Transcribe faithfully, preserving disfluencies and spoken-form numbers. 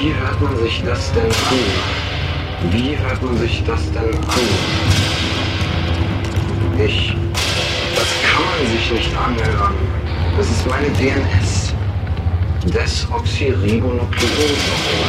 Wie hört man sich das denn an? Wie hört man sich das denn an? Ich... Das kann man sich nicht anhören. Das ist meine D N S. Desoxyribonukleinsäure.